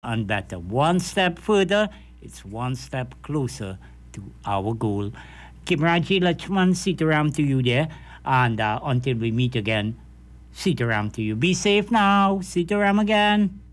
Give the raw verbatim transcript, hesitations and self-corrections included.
and better. One step further, it's one step closer to our goal. Kimraji Lachman, Sitaram to you there. And uh, until we meet again, Sitaram to you. Be safe now. Sitaram again.